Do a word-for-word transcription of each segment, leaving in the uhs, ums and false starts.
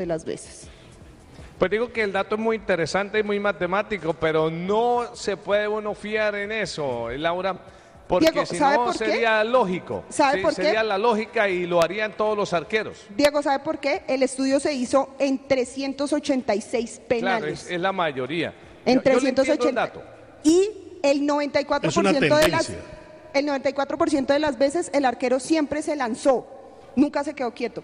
de las veces. Pues digo que el dato es muy interesante y muy matemático, pero no se puede uno fiar en eso, Laura, porque Diego, si ¿sabe no por qué? sería lógico. ¿Sabe sí, por qué? Sería la lógica y lo harían todos los arqueros. Diego, ¿sabe por qué? El estudio se hizo en trescientos ochenta y seis penales. Claro, es, es la mayoría. En Yo- yo le trescientos ochenta. entiendo el dato. Y el noventa y cuatro por ciento Es una de las tendencia. el noventa y cuatro por ciento de las veces el arquero siempre se lanzó, nunca se quedó quieto.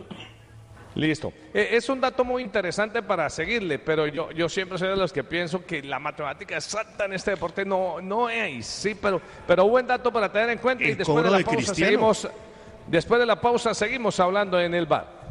Listo. Eh, es un dato muy interesante para seguirle, pero yo, yo siempre soy de los que pienso que la matemática exacta en este deporte no, no es, sí, pero, pero buen dato para tener en cuenta y El después de cobro la de pausa Cristiano. seguimos, después de la pausa seguimos hablando en el bar.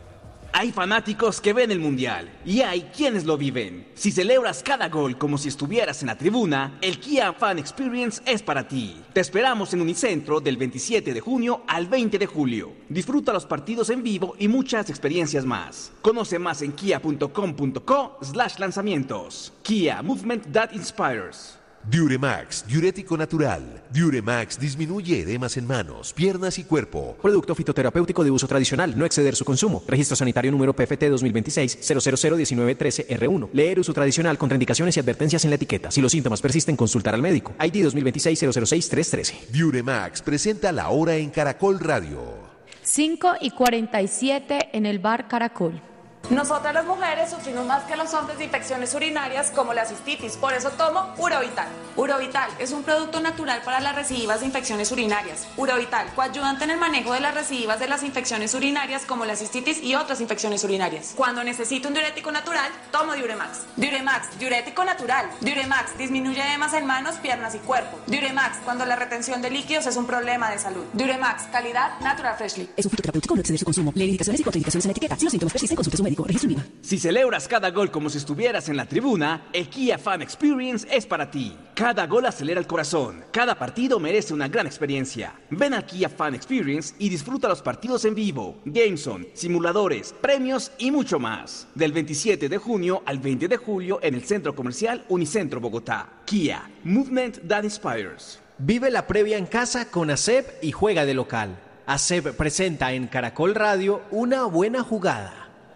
Hay fanáticos que ven el Mundial y hay quienes lo viven. Si celebras cada gol como si estuvieras en la tribuna, el Kia Fan Experience es para ti. Te esperamos en Unicentro del veintisiete de junio al veinte de julio. Disfruta los partidos en vivo y muchas experiencias más. Conoce más en kia punto com punto co slash lanzamientos. Kia, movement that inspires. Diuremax, diurético natural. Diuremax disminuye edemas en manos, piernas y cuerpo. Producto fitoterapéutico de uso tradicional, no exceder su consumo. Registro sanitario número P F T dos mil veintiséis cero cero cero diecinueve trece R uno. Leer uso tradicional, contraindicaciones y advertencias en la etiqueta. Si los síntomas persisten, consultar al médico. I D dos mil veintiséis cero cero seis tres trece. Diuremax presenta la hora en Caracol Radio. cinco y cuarenta y siete en el bar Caracol. Nosotras las mujeres sufrimos más que los hombres de infecciones urinarias como la cistitis, por eso tomo Urovital. Urovital es un producto natural para las recidivas de infecciones urinarias. Urovital, coayudante en el manejo de las recidivas de las infecciones urinarias como la cistitis y otras infecciones urinarias. Cuando necesito un diurético natural, tomo Diuremax. Diuremax, diurético natural. Diuremax disminuye edemas en manos, piernas y cuerpo. Diuremax, cuando la retención de líquidos es un problema de salud. Diuremax, calidad Natural Freshly. Es un fitoterapéutico, no exceder su consumo. Leer indicaciones y contraindicaciones en la etiqueta. Si los síntomas persisten, consulte a su médico. Registro IVA. Si celebras cada gol como si estuvieras en la tribuna, el Kia Fan Experience es para ti. Cada gol acelera el corazón. Cada partido merece una gran experiencia. Ven al Kia Fan Experience y disfruta los partidos en vivo, Gameson, simuladores, premios y mucho más. Del veintisiete de junio al veinte de julio en el Centro Comercial Unicentro Bogotá. Kia, Movement That Inspires. Vive la previa en casa con A S E P y juega de local. A S E P presenta en Caracol Radio una buena jugada.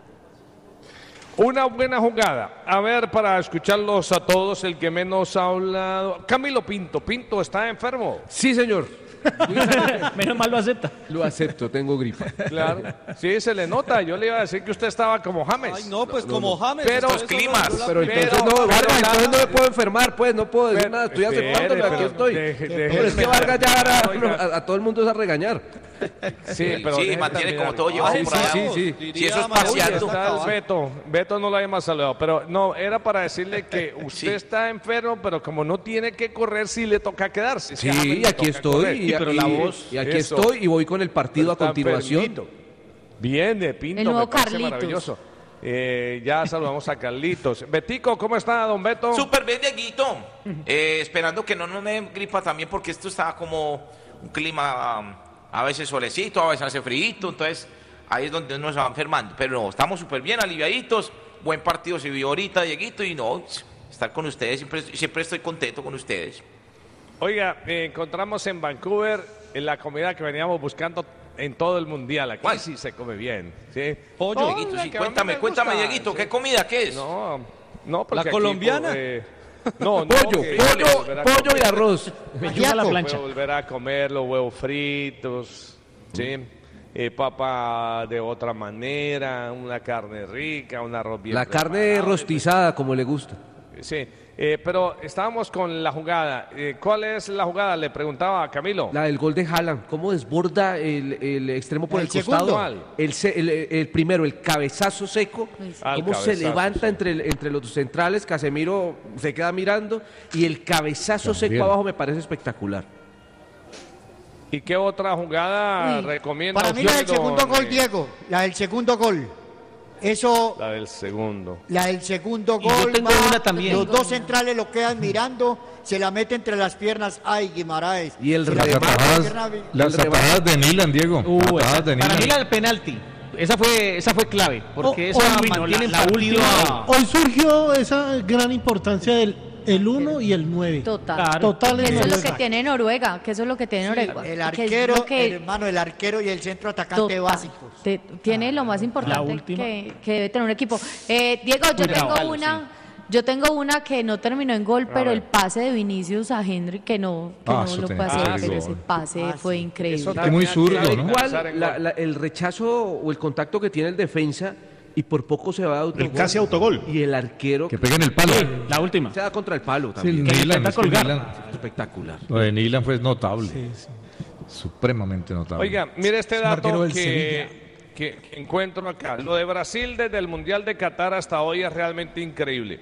Una buena jugada. A ver, para escucharlos a todos, el que menos ha hablado. Camilo Pinto. Pinto, ¿está enfermo? Sí, señor. Menos mal lo acepta. Lo acepto, tengo gripa. Claro. Sí, se le nota. Yo le iba a decir que usted estaba como James. Ay, no, pues No, como no. James. Pero- eso no- climas. no la- Pero entonces Pero- no, Vargas, pero entonces no nada- me puedo enfermar, pues, no puedo decir Pero- nada, estoy espere, aceptándolo, aquí pero estoy. deje- Pero deje- es que Vargas ya ahora Oiga. a, a todo el mundo es a regañar. Sí, pero Sí, deje mantiene terminar. como todo llevado sí, por sí, allá. sí, sí. Diría Si eso es María paseando. Auxilio. Está el Beto, Beto no lo habíamos saludado, pero no, era para decirle que usted Sí. está enfermo, pero como no tiene que correr, sí le toca quedarse. Es que a James Sí, le aquí toca estoy. correr. Y, pero y- la voz, y aquí eso. estoy y voy con el partido a Está continuación. enfermito. Bien, de Pinto, El nuevo me parece Carlitos. maravilloso. Eh, ya saludamos a Carlitos. Betico, ¿cómo está, don Beto? Súper bien, Dieguito. Eh, esperando que no nos dé gripa también, porque esto está como un clima um, a veces solecito, a veces hace frío, entonces ahí es donde uno se va enfermando. Pero no, estamos súper bien, aliviaditos. Buen partido se vio ahorita, Dieguito, y no, estar con ustedes, siempre, siempre estoy contento con ustedes. Oiga, eh, encontramos en Vancouver en la comida que veníamos buscando en todo el mundial. Aquí ¿Cuál? sí se come bien. ¿sí? Pollo, No, Dieguito, la sí, que a mí cuéntame, me cuéntame, gusta, Dieguito, sí. ¿qué comida qué es? No, no, porque ¿La aquí, colombiana? eh, no, no, Pollo, que- pollo, volver a pollo y comer. arroz. Ayuda a la plancha. Puedo volver a comer los huevos fritos, ¿sí? Eh, papa de otra manera, una carne rica, un arroz bien La carne preparado. rostizada, como le gusta. Sí, eh, pero estábamos con la jugada. Eh, ¿Cuál es la jugada? Le preguntaba a Camilo. La del gol de Haaland, ¿cómo desborda el, el extremo por ¿El el, costado? segundo? El, se- el, el primero, el cabezazo seco, Al cómo se cabezazo, levanta sí. entre, el- entre los centrales, Casemiro se queda mirando, y el cabezazo También. seco abajo me parece espectacular. ¿Y qué otra jugada Uy. recomienda Para mí la del usted, segundo don, gol, eh, Diego, la del segundo gol. Eso, La del segundo. la del segundo Y yo gol, tengo va, una también. los dos centrales lo quedan mirando, se la mete entre las piernas, ay, Guimaraes. Y el Se la remate. mete entre las Las piernas, atajadas, las El remate. atajadas de Milan, Diego. Uh, Atajadas de para Milan. mí la del penalti. Esa fue, esa fue clave, porque O- esa o- mantiene el la- la partido. última- Hoy surgió esa gran importancia del el uno y el nueve. Total. Total de Eso es lo nueve. que tiene Noruega, que eso es lo que tiene Noruega. El que es arquero, lo que- hermano, el arquero y el centro atacante Total. básicos. Te- tiene lo más importante última. que, que debe tener un equipo. Eh, Diego, yo Muy tengo bravo, una, yo tengo una que no terminó en gol, A pero ver. el pase de Vinicius a Henry que no, que Ah, no eso lo tenía puede que hacer, ser pero gol. ese pase fue increíble. Es muy zurdo, ¿no? Igual la- la- el rechazo o el contacto que tiene el defensa y por poco se va a autogol. El casi autogol. Y el arquero Que pega en el palo. La última. se da contra el palo Sí, también. el Nilan, es que Nilan- Espectacular. Lo de Nilan fue notable. Supremamente notable. Oiga, mire este Es un arquero dato del que, Sevilla. que- que encuentro acá. Lo de Brasil desde el Mundial de Qatar hasta hoy es realmente increíble.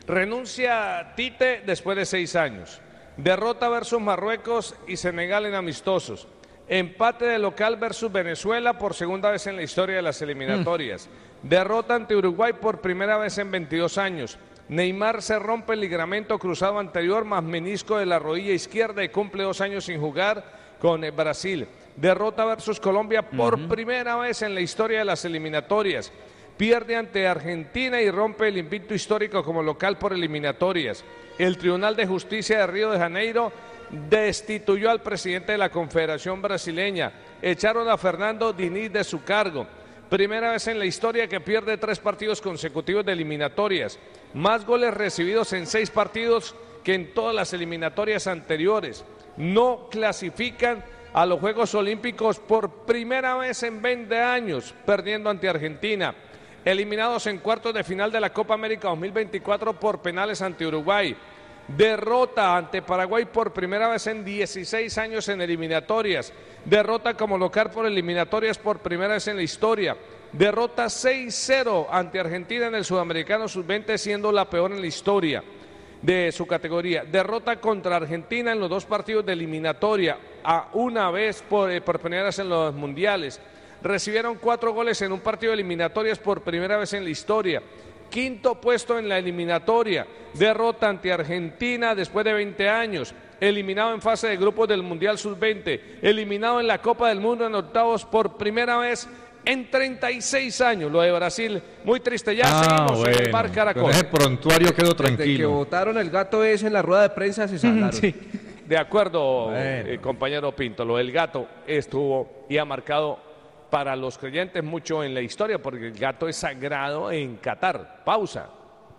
Renuncia Tite después de seis años. Derrota versus Marruecos y Senegal en amistosos. Empate de local versus Venezuela por segunda vez en la historia de las eliminatorias. Derrota ante Uruguay por primera vez en veintidós años. Neymar se rompe el ligamento cruzado anterior más menisco de la rodilla izquierda y cumple dos años sin jugar con eh, Brasil. Derrota versus Colombia por primera vez en la historia de las eliminatorias. Pierde ante Argentina y rompe el invicto histórico como local por eliminatorias. El Tribunal de Justicia de Río de Janeiro destituyó al presidente de la Confederación Brasileña. Echaron a Fernando Diniz de su cargo. Primera vez en la historia que pierde tres partidos consecutivos de eliminatorias. Más goles recibidos en seis partidos que en todas las eliminatorias anteriores. No clasifican a los Juegos Olímpicos por primera vez en veinte años, perdiendo ante Argentina. Eliminados en cuartos de final de la Copa América dos mil veinticuatro por penales ante Uruguay. Derrota ante Paraguay por primera vez en dieciséis años en eliminatorias. Derrota como local por eliminatorias por primera vez en la historia. Derrota seis cero ante Argentina en el Sudamericano sub veinte, siendo la peor en la historia de su categoría. Derrota contra Argentina en los dos partidos de eliminatoria, a una vez por, eh, por primera vez en los mundiales. Recibieron cuatro goles en un partido de eliminatorias por primera vez en la historia. Quinto puesto en la eliminatoria. Derrota ante Argentina después de veinte años. Eliminado en fase de grupos del Mundial sub veinte. Eliminado en la Copa del Mundo en octavos por primera vez en treinta y seis años. Lo de Brasil, muy triste. Ya Ah, seguimos en el bueno. Bar Caracol. Con ese prontuario quedó Desde que tranquilo. votaron el gato ese en la rueda de prensa se salaron. De acuerdo, eh, compañero Pinto, lo del gato estuvo y ha marcado para los creyentes mucho en la historia, porque el gato es sagrado en Qatar. Pausa.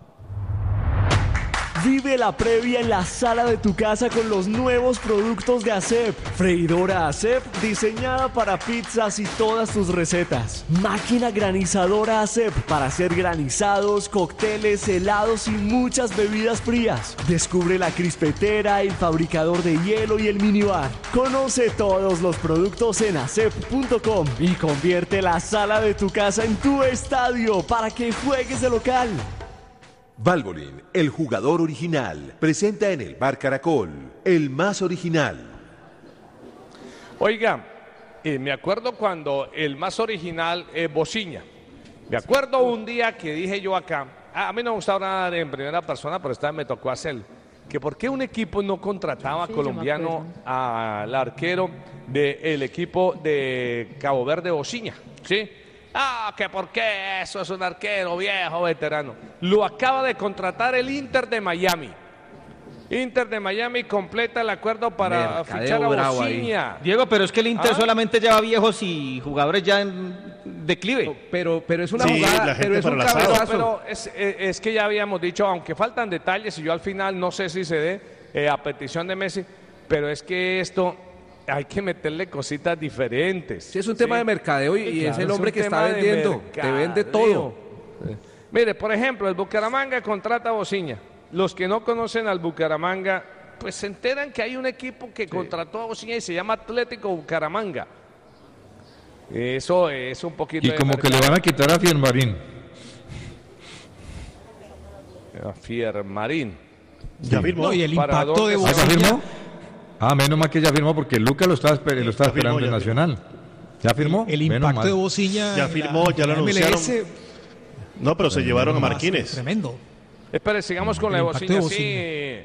Vive la previa en la sala de tu casa con los nuevos productos de ASEP. Freidora ASEP diseñada para pizzas y todas tus recetas. Máquina granizadora ASEP para hacer granizados, cócteles, helados y muchas bebidas frías. Descubre la crispetera, el fabricador de hielo y el minibar. Conoce todos los productos en asep punto com y convierte la sala de tu casa en tu estadio para que juegues de local. Valvoline, el jugador original, presenta en el Bar Caracol, el más original. Oiga, eh, me acuerdo cuando el más original es Bociña. Me acuerdo un día que dije yo acá, a mí no me gustaba hablar en primera persona, pero esta vez me tocó hacer, que por qué un equipo no contrataba Sí, yo me colombiano al arquero del equipo de Cabo Verde, Bociña, ¿sí? Ah, que por qué eso es un arquero viejo, veterano. Lo acaba de contratar el Inter de Miami. Inter de Miami completa el acuerdo para Mercadeo fichar a bravo ahí. Bociña. Diego, pero es que el Inter ¿Ah? solamente lleva viejos y jugadores ya en declive. Pero, pero es una Sí, jugada, la gente pero es para un el asado. cabezazo. Pero es, es- es que ya habíamos dicho, aunque faltan detalles, y yo al final no sé si se dé eh, a petición de Messi, pero es que esto hay que meterle cositas diferentes. Sí, es un tema de mercadeo y, y es el hombre que está vendiendo. Te vende todo. Mire, por ejemplo, el Bucaramanga contrata a Bociña. Los que no conocen al Bucaramanga, pues se enteran que hay un equipo que contrató a Bociña y se llama Atlético Bucaramanga. Eso es un poquito Y de como que le mercado. van a quitar a Fiermarín. A Fiermarín. Ya firmó. No, y el ¿Para impacto dónde de se ¿Ah, ya Bociña- firmó? Ah, menos mal que ya firmó porque Lucas lo estaba, esper- lo estaba ya firmó, esperando en ya Nacional. ¿Ya firmó? El Menos impacto mal. de Bociña. Ya en firmó, la- ya lo en la M L S, anunciaron. No, pero se llevaron a no, Marquínez. Tremendo. Espere, sigamos con El la de impacto Bociña. de Sí,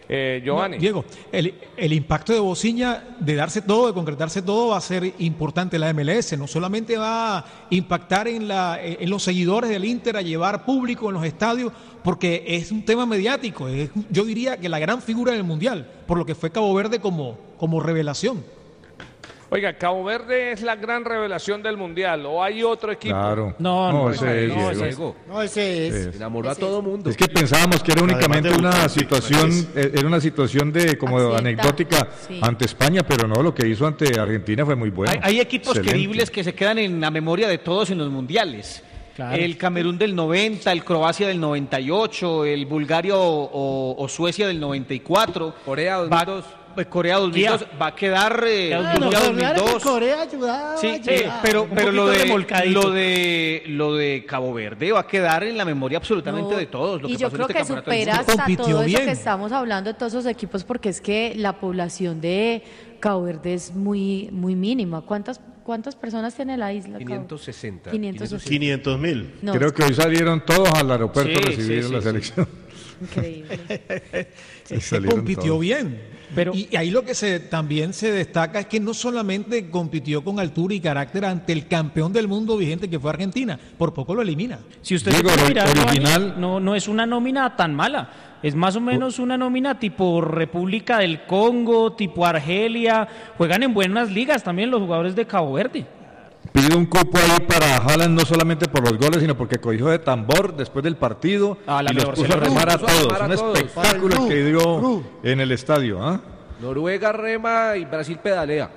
Eh, Giovanni. No, Diego, el, el impacto de Bociña, de darse todo, de concretarse todo, va a ser importante en la M L S. No solamente va a impactar en, la, en los seguidores del Inter, a llevar público en los estadios, porque es un tema mediático. Es, yo diría que la gran figura del Mundial, por lo que fue Cabo Verde como, como revelación. Oiga, ¿Cabo Verde es la gran revelación del Mundial o hay otro equipo? Claro. No, no, no, ese es, no, Diego. ese es. No, ese es. Es. Enamoró a todo mundo. Es que pensábamos que era únicamente Además de una Bucaramanga, situación, sí, eh, era una situación de como Accidental, anecdótica sí. ante España, pero no, lo que hizo ante Argentina fue muy bueno. Hay, hay equipos Excelente. creíbles que se quedan en la memoria de todos en los mundiales. Claro. El Camerún del noventa, el Croacia del noventa y ocho, el Bulgaria o, o- o Suecia del noventa y cuatro. Corea dos Va- mil dos. pues, Corea dos mil dos va a quedar eh, Ah, Rusia no, dos mil claro que dos. Corea ayudaba, Sí, ayudaba. eh, pero, Un pero lo, poquito de, remolcadito. lo, de, lo de Cabo Verde va a quedar en la memoria absolutamente No, de todos. Lo y que yo pasó en creo este que campeonato del supera mundo. hasta Compitió todo eso bien. que estamos hablando de todos esos equipos, porque es que la población de Cabo Verde es muy muy mínima. ¿Cuántas cuántas personas tiene la isla? Cabo? quinientos sesenta. quinientos sesenta. quinientos mil. No, Creo que hoy salieron todos al aeropuerto Sí, a recibir sí, sí, la sí. selección. increíble. Se Salieron compitió todos. bien. Pero- y ahí lo que se también se destaca es que no solamente compitió con altura y carácter ante el campeón del mundo vigente que fue Argentina, por poco lo elimina. Si usted Digo, se pone a ori- mirar, Giovanni, original- no, no es una nómina tan mala. Es más o menos una nómina tipo República del Congo, tipo Argelia. Juegan en buenas ligas también los jugadores de Cabo Verde. Pide un cupo ahí para Haaland, no solamente por los goles, sino porque cogió de tambor después del partido Ah, la y los mejor puso a celebración. remar a Puso a todos. remar a Un todos. espectáculo Para el que dio Ru, en el estadio. ¿ah? Noruega rema y Brasil pedalea.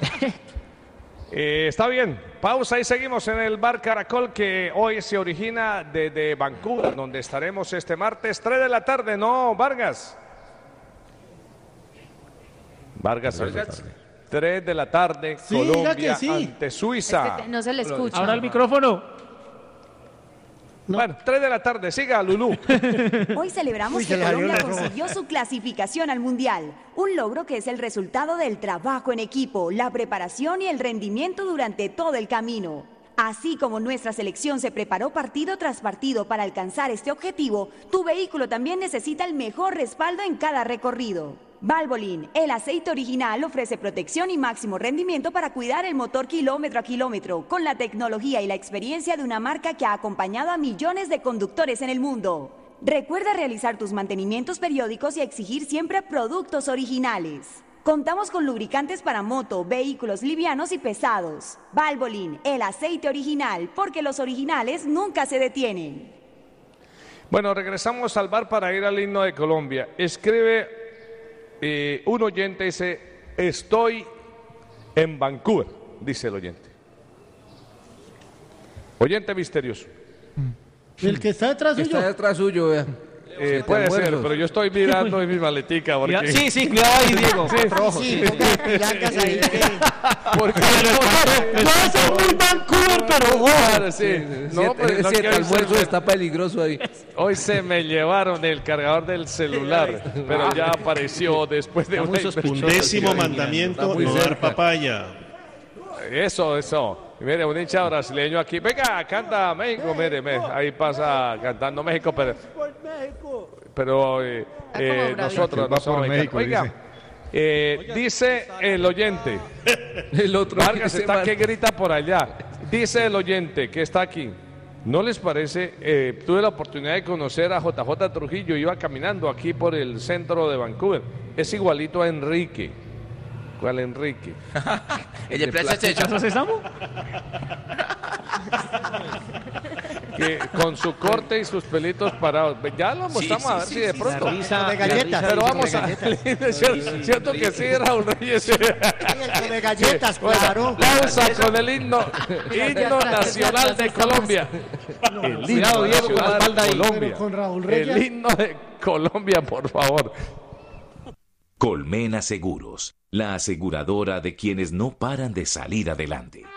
Eh, está bien, pausa y seguimos en el Bar Caracol, que hoy se origina desde Vancouver, donde estaremos este martes, tres de la tarde, ¿no, Vargas? Vargas, tres de la tarde. tres de la tarde, Sí, diga Colombia que sí. ante Suiza. Es que te- no se le escucha. Ahora el micrófono. Bueno, tres de la tarde, siga, Lulú. Hoy celebramos Uy, se que le salió Colombia la ropa. consiguió su clasificación al Mundial, un logro que es el resultado del trabajo en equipo, la preparación y el rendimiento durante todo el camino. Así como nuestra selección se preparó partido tras partido para alcanzar este objetivo, tu vehículo también necesita el mejor respaldo en cada recorrido. Valvoline, el aceite original, ofrece protección y máximo rendimiento para cuidar el motor kilómetro a kilómetro, con la tecnología y la experiencia de una marca que ha acompañado a millones de conductores en el mundo. Recuerda realizar tus mantenimientos periódicos y exigir siempre productos originales. Contamos con lubricantes para moto, vehículos livianos y pesados. Valvoline, el aceite original, porque los originales nunca se detienen. Bueno, regresamos al bar para ir al himno de Colombia. Escribe eh, un oyente, dice, estoy en Vancouver, dice el oyente. Oyente misterioso. El que está detrás suyo. Está detrás suyo, vea. Eh, puede ser, pero yo estoy mirando en mi maletica. Porque... Cuidado- sí, sí, cuidado ahí, Diego. Sí, Rojo, Sí, sí. ponga pirancas ahí. porque... Puede ser muy Vancouver, pero ojo. Claro, sí. No, No, pero ese no ese quiero almuerzo ser- está peligroso ahí. Hoy se me llevaron el cargador del celular, pero ya apareció después de Está una muy sospechoso. inversión. Undécimo Está mandamiento, muy no dar cerca. papaya. Eso, eso. Y mire, un hincha brasileño aquí. Venga, canta México. Mire, me- ahí pasa cantando México, pero, pero eh, eh, nosotros no Va por somos México, mexicanos. Oiga, eh, dice el oyente. El otro Vargas ese está man- que grita por allá. Dice el oyente que está aquí. ¿No les parece? Eh, tuve la oportunidad de conocer a J J Trujillo. Iba caminando aquí por el centro de Vancouver. Es igualito a Enrique. ¿Cuál Enrique? El de Plaza Sésamo. ¿Plaza Sésamo? Que con su corte y sus pelitos parados. Ya lo mostramos sí, a ver sí, si de sí, pronto. La risa, de la galletas. risa Pero de- vamos a. ¿Cierto, cierto que sí, Raúl Reyes? Sí, el come galletas, Bueno, claro. pausa con el himno, himno nacional de Colombia. El himno Cuidado, Diego, con la nacional espalda de ahí. Colombia. Pero con Raúl Reyes. El himno de Colombia, por favor. Colmena Seguros, la aseguradora de quienes no paran de salir adelante.